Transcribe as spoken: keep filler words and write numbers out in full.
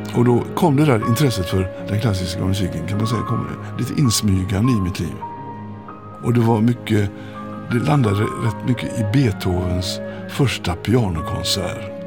Och då kom det där intresset för den klassiska musiken, kan man säga, kom lite insmygande i mitt liv. Och det var mycket, det landade rätt mycket i Beethovens första pianokonsert.